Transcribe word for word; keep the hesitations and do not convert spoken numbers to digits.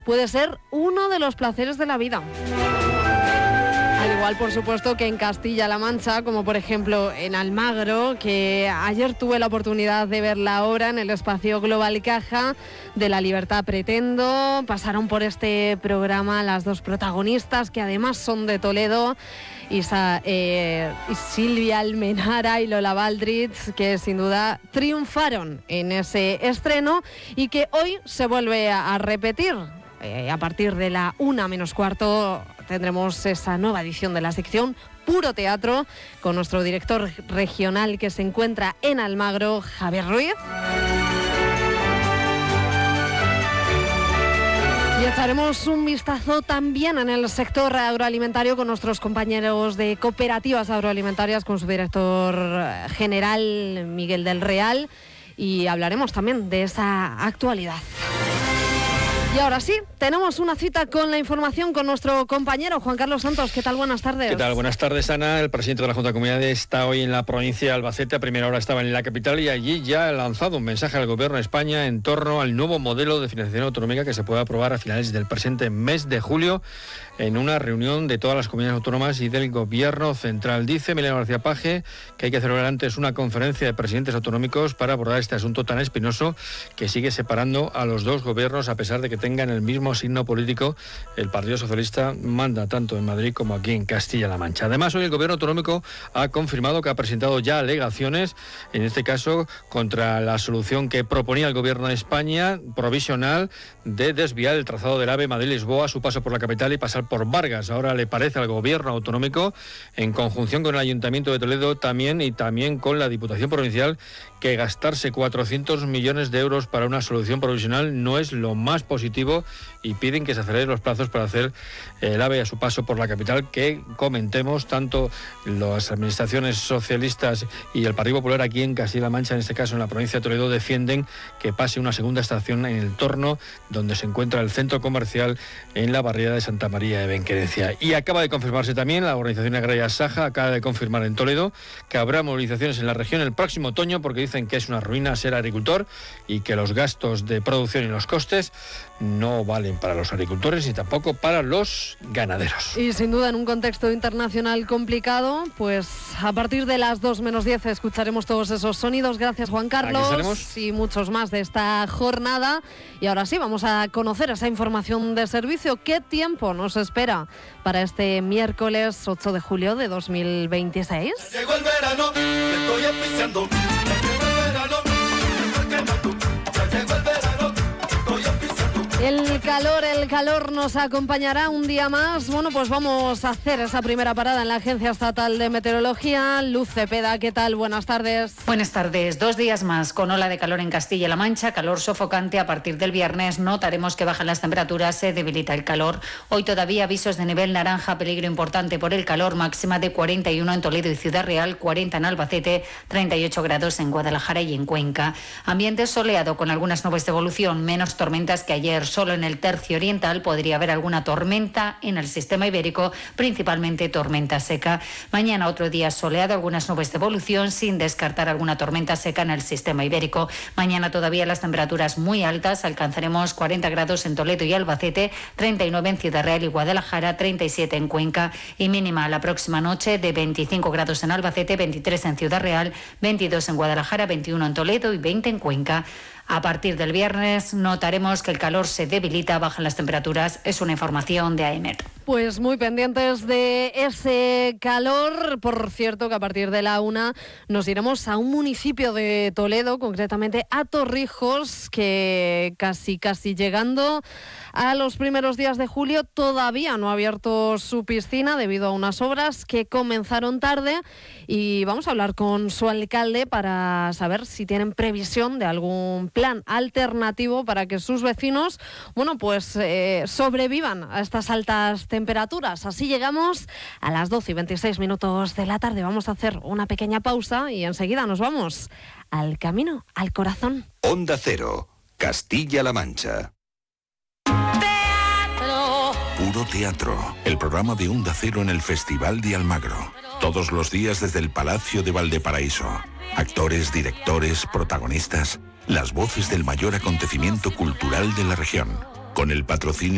puede ser uno de los placeres de la vida. Al igual, por supuesto, que en Castilla-La Mancha, como por ejemplo en Almagro, que ayer tuve la oportunidad de ver la obra en el espacio Global Caja de La Libertad Pretendo. Pasaron por este programa las dos protagonistas, que además son de Toledo, Isa, eh, Silvia Almenara y Lola Baldrich, que sin duda triunfaron en ese estreno y que hoy se vuelve a, a repetir. Eh, a partir de la una menos cuarto tendremos esa nueva edición de la sección Puro Teatro con nuestro director regional que se encuentra en Almagro, Javier Ruiz. Y echaremos un vistazo también en el sector agroalimentario con nuestros compañeros de cooperativas agroalimentarias, con su director general, Miguel del Real, y hablaremos también de esa actualidad. Y ahora sí, tenemos una cita con la información con nuestro compañero Juan Carlos Santos. ¿Qué tal? Buenas tardes. ¿Qué tal? Buenas tardes, Ana. El presidente de la Junta de Comunidades está hoy en la provincia de Albacete. A primera hora estaba en la capital y allí ya ha lanzado un mensaje al Gobierno de España en torno al nuevo modelo de financiación autonómica que se puede aprobar a finales del presente mes de julio en una reunión de todas las comunidades autónomas y del Gobierno central. Dice Emiliano García Paje que hay que celebrar antes una conferencia de presidentes autonómicos para abordar este asunto tan espinoso que sigue separando a los dos gobiernos a pesar de que tengan el mismo signo político. El Partido Socialista manda tanto en Madrid como aquí en Castilla-La Mancha. Además, hoy el Gobierno autonómico ha confirmado que ha presentado ya alegaciones, en este caso contra la solución que proponía el Gobierno de España, provisional, de desviar el trazado del AVE Madrid-Lisboa a su paso por la capital y pasar por Vargas. Ahora le parece al Gobierno autonómico, en conjunción con el Ayuntamiento de Toledo también y también con la Diputación Provincial, que gastarse cuatrocientos millones de euros para una solución provisional no es lo más positivo y piden que se aceleren los plazos para hacer el AVE a su paso por la capital, que comentemos tanto las administraciones socialistas y el Partido Popular aquí en Castilla-La Mancha, en este caso en la provincia de Toledo, defienden que pase una segunda estación en el Torno, donde se encuentra el centro comercial en la barriada de Santa María de Benquerencia. Y acaba de confirmarse también, la organización agraria Saja acaba de confirmar en Toledo que habrá movilizaciones en la región el próximo otoño, porque dicen que es una ruina ser agricultor y que los gastos de producción y los costes no valen para los agricultores ni tampoco para los ganaderos. Y sin duda en un contexto internacional complicado, pues a partir de las dos menos diez escucharemos todos esos sonidos. Gracias, Juan Carlos, y muchos más de esta jornada. Y ahora sí, vamos a conocer esa información de servicio. ¿Qué tiempo nos espera para este miércoles ocho de julio de dos mil veintiséis? Llegó el verano, te estoy auspiciando. Ya llegó el verano, te estoy quemando. Ya llegó el verano, te estoy auspiciando. El calor, el calor nos acompañará un día más. Bueno, pues vamos a hacer esa primera parada en la Agencia Estatal de Meteorología. Luz Cepeda, ¿qué tal? Buenas tardes. Buenas tardes. Dos días más con ola de calor en Castilla-La Mancha, calor sofocante. A partir del viernes notaremos que bajan las temperaturas, se debilita el calor. Hoy todavía avisos de nivel naranja, peligro importante por el calor, máxima de cuarenta y uno en Toledo y Ciudad Real, cuarenta en Albacete, treinta y ocho grados en Guadalajara y en Cuenca. Ambiente soleado con algunas nubes de evolución, menos tormentas que ayer. Solo en el tercio oriental podría haber alguna tormenta en el sistema ibérico, principalmente tormenta seca. Mañana otro día soleado, algunas nubes de evolución, sin descartar alguna tormenta seca en el sistema ibérico. Mañana todavía las temperaturas muy altas, alcanzaremos cuarenta grados en Toledo y Albacete, treinta y nueve en Ciudad Real y Guadalajara, treinta y siete en Cuenca, y mínima la próxima noche de veinticinco grados en Albacete, veintitrés en Ciudad Real, veintidós en Guadalajara, veintiuno en Toledo y veinte en Cuenca. A partir del viernes notaremos que el calor se debilita, bajan las temperaturas. Es una información de A E M E T. Pues muy pendientes de ese calor. Por cierto, que a partir de la una nos iremos a un municipio de Toledo, concretamente a Torrijos, que casi casi llegando a los primeros días de julio todavía no ha abierto su piscina debido a unas obras que comenzaron tarde, y vamos a hablar con su alcalde para saber si tienen previsión de algún plan alternativo para que sus vecinos, bueno, pues eh, sobrevivan a estas altas temperaturas. Así llegamos a las doce y veintiséis minutos de la tarde. Vamos a hacer una pequeña pausa y enseguida nos vamos al camino, al corazón. Onda Cero, Castilla-La Mancha. Teatro. Puro Teatro, el programa de Onda Cero en el Festival de Almagro. Todos los días desde el Palacio de Valdeparaíso. Actores, directores, protagonistas, las voces del mayor acontecimiento cultural de la región. Con el patrocinio